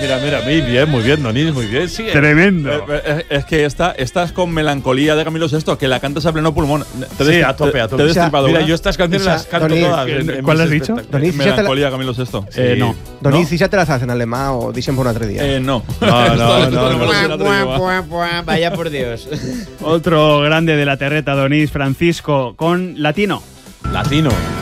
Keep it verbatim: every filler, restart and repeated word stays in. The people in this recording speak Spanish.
mira, mira, muy bien, muy bien, Donís, muy bien. Sigue. Tremendo. Eh, eh, es que esta, esta es con melancolía de Camilo Sesto, que la cantas a pleno pulmón. Te Sí, des- a tope, a tope. Te he O sea, destripado mira, una. yo estas canciones o sea, las canto Donís, todas. ¿qué- en- en cuál mis has dicho? espectáculos. Donís, ya te la, Melancolía, Camilo Sesto. Eh, no. Donís, si ya te las hacen en alemán o dicen por un otro día. Eh, no. No, no, no, no. me lo sé en otro idioma. Puah, puah, puah, vaya por Dios. Otro grande de la terreta, Donís, Francisco, con latino. Latino.